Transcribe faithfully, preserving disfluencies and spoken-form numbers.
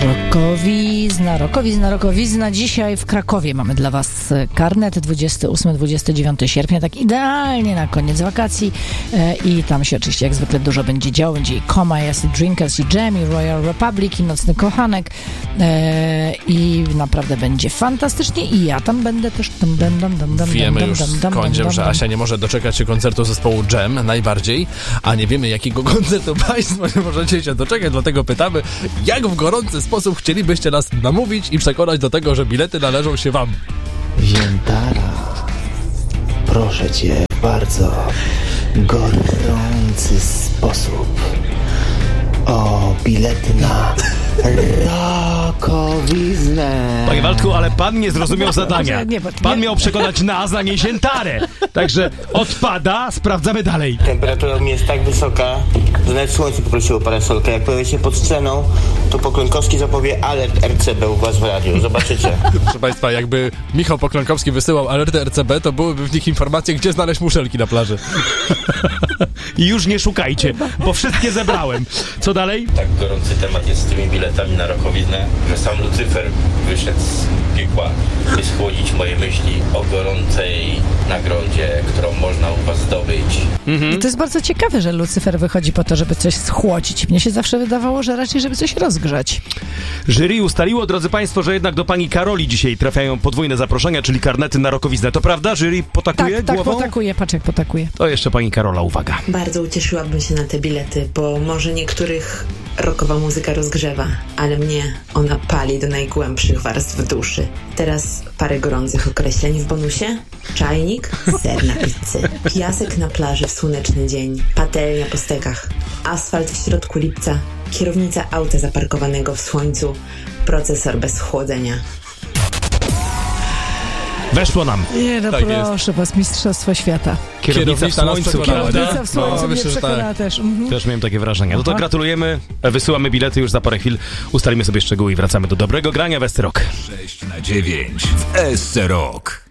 Rokowizna, rokowizna, rokowizna. Dzisiaj w Krakowie mamy dla was karnet dwudziestego ósmego do dwudziestego dziewiątego sierpnia, tak idealnie na koniec wakacji e, i tam się oczywiście jak zwykle dużo będzie działo. Będzie i Koma, i Acid Drinkers, i Jam, i Royal Republic, i Nocny Kochanek e, i naprawdę będzie fantastycznie i ja tam będę też. Dam, dam, dam, dam, dam, Wiemy dam, już dam, z dam, kądziem, dam, że dam. Asia nie może doczekać się koncertu zespołu Jam najbardziej, a nie wiemy jakiego koncertu państwo nie możecie się doczekać, dlatego pytamy, jak w gorący sposób chcielibyście nas namówić i przekonać do tego, że bilety należą się wam. Ziętara, proszę cię w bardzo gorący sposób o bilety na rokowiznę. Panie Waldku, ale pan nie zrozumiał zadania. Nie, bo- Pan nie. miał przekonać nas, a nie Ziętarę. Także odpada, sprawdzamy dalej. Temperatura u mnie jest tak wysoka, że nawet słońce poprosiło parasolkę. Jak pojawi się pod sceną, to Poklonkowski zapowie alert R C B u was w radiu. Zobaczycie. Proszę państwa, jakby Michał Poklonkowski wysyłał alerty R C B, to byłyby w nich informacje, gdzie znaleźć muszelki na plaży. I już nie szukajcie, bo wszystkie zebrałem. Co dalej? Tak gorący temat jest z tymi biletami na rokowiznę, że sam Lucyfer wyszedł z piekła, by schłodzić moje myśli o gorącej nagrodzie, którą można u was zdobyć. I to jest bardzo ciekawe, że Lucyfer wychodzi po to, żeby coś schłodzić. Mnie się zawsze wydawało, że raczej, żeby coś rozgrzać. Jury ustaliło, drodzy państwo, że jednak do pani Karoli dzisiaj trafiają podwójne zaproszenia, czyli karnety na rokowiznę. To prawda? Jury potakuje Tak, tak, głową? potakuje, patrz jak potakuje. To jeszcze pani Karola, uwaga. Bardzo ucieszyłabym się na te bilety, bo może niektórych rockowa muzyka rozgrzewa, ale mnie ona pali do najgłębszych warstw duszy. Teraz parę gorących określeń w bonusie. Czajnik, ser na pizzy, piasek na plaży w słoneczny dzień, patelnia po stekach, asfalt w środku lipca, kierownica auta zaparkowanego w słońcu, procesor bez chłodzenia. Weszło nam. Nie, no Tak proszę was, mistrzostwo świata. Kierownica w Kierownica nas słońcu, przekonała. prawda? Kierownica w słońcu No, mnie myślę, że przekonała tak. też. Mhm. Też miałem takie wrażenie. No to Aha. gratulujemy, wysyłamy bilety już za parę chwil, ustalimy sobie szczegóły i wracamy do dobrego grania w S C Rock. sześć na dziewięć w S C Rock.